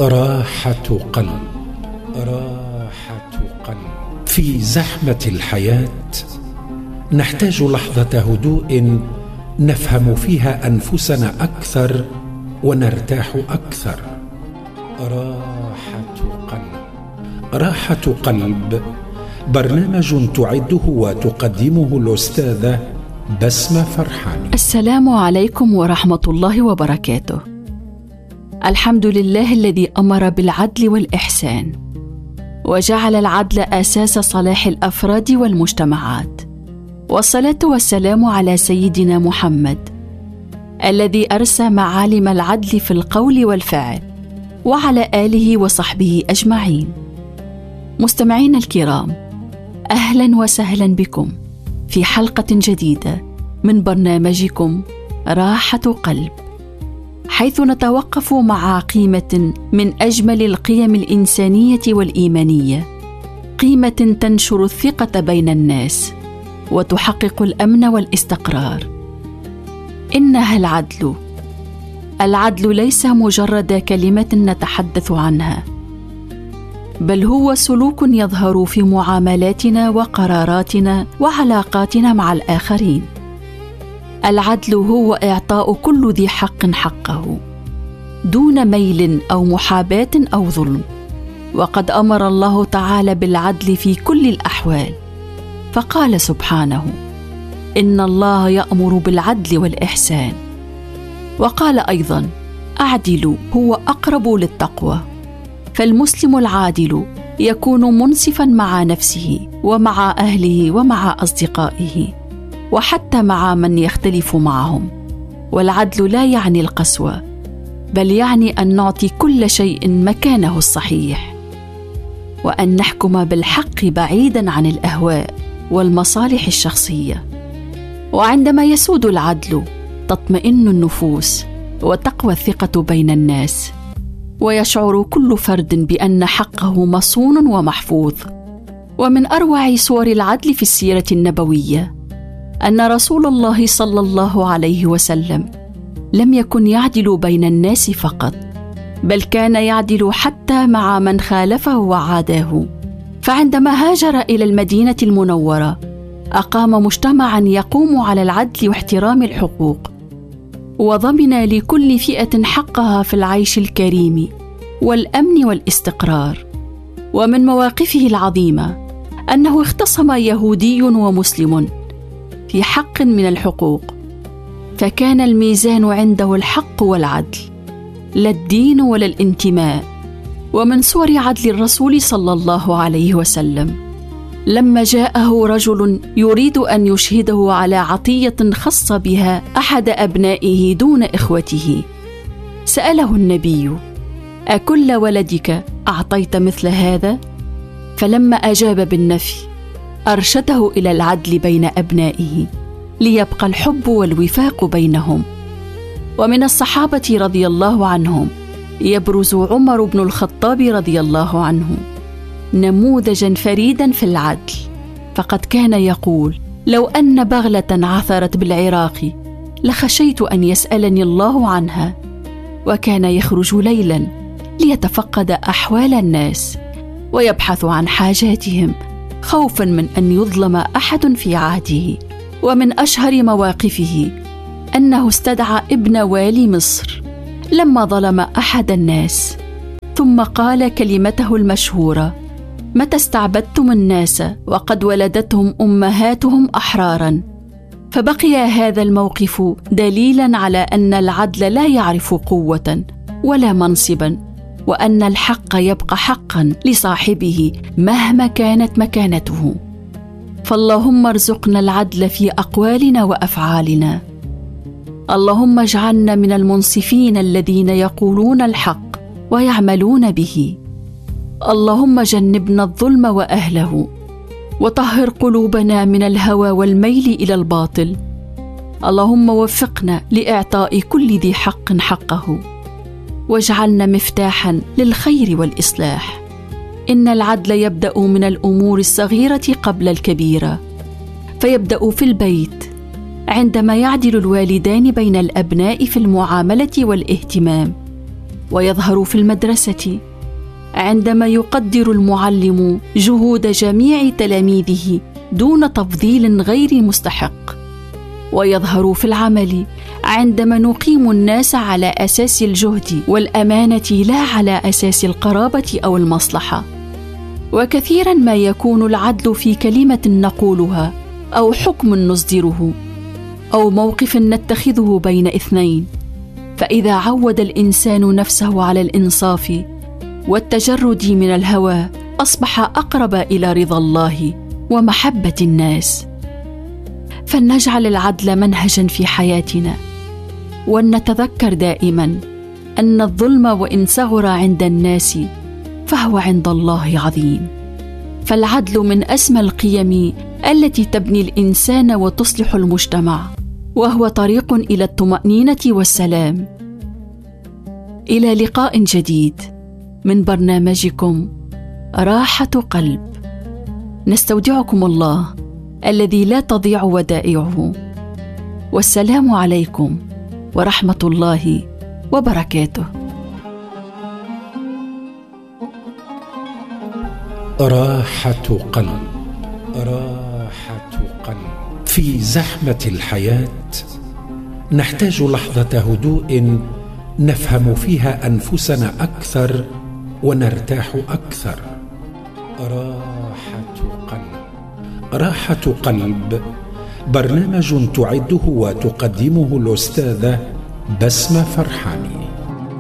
راحة قلب. راحة قلب. في زحمة الحياة نحتاج لحظة هدوء نفهم فيها أنفسنا أكثر ونرتاح أكثر. راحة قلب. راحة قلب برنامج تعده وتقدمه الأستاذة بسمة فرحاني. السلام عليكم ورحمة الله وبركاته. الحمد لله الذي أمر بالعدل والإحسان وجعل العدل أساس صلاح الأفراد والمجتمعات، والصلاة والسلام على سيدنا محمد الذي أرسى معالم العدل في القول والفعل، وعلى آله وصحبه أجمعين. مستمعين الكرام، أهلا وسهلا بكم في حلقة جديدة من برنامجكم راحة قلب، حيث نتوقف مع قيمة من أجمل القيم الإنسانية والإيمانية، قيمة تنشر الثقة بين الناس وتحقق الأمن والاستقرار. إنها العدل. العدل ليس مجرد كلمة نتحدث عنها، بل هو سلوك يظهر في معاملاتنا وقراراتنا وعلاقاتنا مع الآخرين. العدل هو إعطاء كل ذي حق حقه دون ميل أو محاباة أو ظلم، وقد أمر الله تعالى بالعدل في كل الأحوال، فقال سبحانه: إن الله يأمر بالعدل والإحسان. وقال أيضا: أعدلوا هو أقرب للتقوى. فالمسلم العادل يكون منصفا مع نفسه ومع أهله ومع أصدقائه وحتى مع من يختلف معهم. والعدل لا يعني القسوة، بل يعني أن نعطي كل شيء مكانه الصحيح، وأن نحكم بالحق بعيدا عن الأهواء والمصالح الشخصية. وعندما يسود العدل تطمئن النفوس وتقوى الثقة بين الناس، ويشعر كل فرد بأن حقه مصون ومحفوظ. ومن أروع صور العدل في السيرة النبوية أن رسول الله صلى الله عليه وسلم لم يكن يعدل بين الناس فقط، بل كان يعدل حتى مع من خالفه وعاداه. فعندما هاجر إلى المدينة المنورة أقام مجتمعا يقوم على العدل واحترام الحقوق، وضمن لكل فئة حقها في العيش الكريم والأمن والاستقرار. ومن مواقفه العظيمة أنه اختصم يهودي ومسلم في حق من الحقوق، فكان الميزان عنده الحق والعدل، لا الدين ولا الانتماء. ومن صور عدل الرسول صلى الله عليه وسلم لما جاءه رجل يريد أن يشهده على عطية خاصة بها أحد أبنائه دون إخوته، سأله النبي: أكل ولدك أعطيت مثل هذا؟ فلما أجاب بالنفي أرشده إلى العدل بين أبنائه ليبقى الحب والوفاق بينهم. ومن الصحابة رضي الله عنهم يبرز عمر بن الخطاب رضي الله عنه نموذجا فريدا في العدل، فقد كان يقول: لو أن بغلة عثرت بالعراق لخشيت أن يسألني الله عنها. وكان يخرج ليلا ليتفقد أحوال الناس ويبحث عن حاجاتهم خوفا من أن يظلم أحد في عهده. ومن أشهر مواقفه أنه استدعى ابن والي مصر لما ظلم أحد الناس، ثم قال كلمته المشهورة: متى استعبدتم الناس وقد ولدتهم أمهاتهم أحرارا. فبقي هذا الموقف دليلا على أن العدل لا يعرف قوة ولا منصبا، وأن الحق يبقى حقا لصاحبه مهما كانت مكانته. فاللهم ارزقنا العدل في أقوالنا وأفعالنا. اللهم اجعلنا من المنصفين الذين يقولون الحق ويعملون به. اللهم جنبنا الظلم وأهله، وطهر قلوبنا من الهوى والميل إلى الباطل. اللهم وفقنا لإعطاء كل ذي حق حقه، واجعلنا مفتاحا للخير والإصلاح. إن العدل يبدأ من الأمور الصغيرة قبل الكبيرة، فيبدأ في البيت عندما يعدل الوالدان بين الأبناء في المعاملة والاهتمام، ويظهر في المدرسة عندما يقدر المعلم جهود جميع تلاميذه دون تفضيل غير مستحق، ويظهر في العمل عندما نقيم الناس على أساس الجهد والأمانة لا على أساس القرابة أو المصلحة. وكثيرا ما يكون العدل في كلمة نقولها أو حكم نصدره أو موقف نتخذه بين اثنين، فإذا عود الإنسان نفسه على الإنصاف والتجرد من الهوى أصبح أقرب إلى رضا الله ومحبة الناس. فلنجعل العدل منهجا في حياتنا، ولنتذكر دائما أن الظلم وإن صغر عند الناس فهو عند الله عظيم. فالعدل من أسمى القيم التي تبني الإنسان وتصلح المجتمع، وهو طريق إلى الطمأنينة والسلام. إلى لقاء جديد من برنامجكم راحة قلب، نستودعكم الله الذي لا تضيع ودائعه، والسلام عليكم ورحمة الله وبركاته. راحة قلب. راحة قلب. في زحمة الحياة نحتاج لحظة هدوء نفهم فيها أنفسنا أكثر ونرتاح أكثر. راحة قلب. راحة قلب برنامج تعده وتقدمه الأستاذة بسمة فرحاني.